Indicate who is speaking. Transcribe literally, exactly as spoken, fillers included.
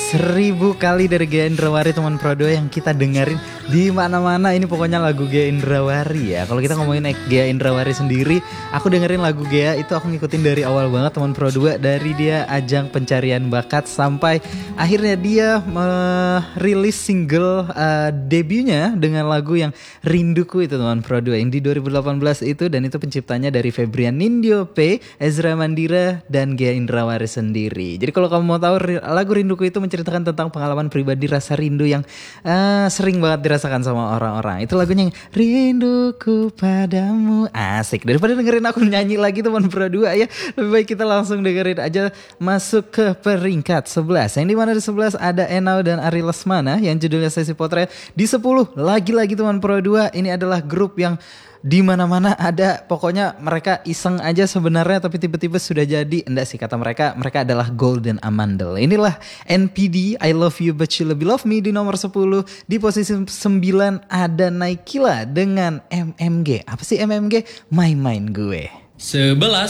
Speaker 1: Seribu kali dari Gia Indrawari teman Pro dua yang kita dengerin di mana-mana. Ini pokoknya lagu Gia Indrawari ya. Kalau kita ngomongin Gia Indrawari sendiri, aku dengerin lagu Gia itu aku ngikutin dari awal banget teman Pro dua. Dari dia ajang pencarian bakat sampai akhirnya dia merilis single uh, debutnya dengan lagu yang Rinduku itu teman Pro dua yang di dua ribu delapan belas itu. Dan itu penciptanya dari Febrian Nindyo P, Ezra Mandira, dan Gia Indrawari sendiri. Jadi kalau kamu mau tahu lagu Rinduku itu menceritakan tentang pengalaman pribadi rasa rindu yang uh, sering banget dirasakan sama orang-orang. Itu lagunya yang Rinduku Padamu. Asik. Daripada dengerin aku nyanyi lagi teman Pro dua ya, lebih baik kita langsung dengerin aja. Masuk ke peringkat sebelas, yang dimana di sebelas ada Enau dan Ari Lesmana yang judulnya Sesi Potret. Di sepuluh lagi-lagi teman Pro dua, ini adalah grup yang di mana-mana ada, pokoknya mereka iseng aja sebenarnya tapi tiba-tiba sudah jadi. Enggak sih kata mereka, mereka adalah Golden Amandel. Inilah N P D, I Love You But You Lebih Love Me di nomor sepuluh. Di posisi sembilan ada Naikila dengan M M G. Apa sih M M G? My Mind Gue.
Speaker 2: Sebelas.